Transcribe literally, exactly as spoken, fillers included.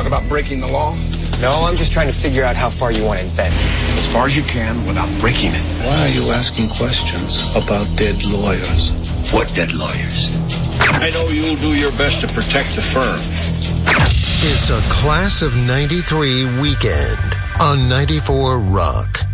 talk about breaking the law? No, I'm just trying to figure out how far you want to invent. As far as you can without breaking it. Why are you asking questions about dead lawyers? What dead lawyers? I know you'll do your best to protect the firm. It's a Class of ninety-three weekend on ninety-four Rock.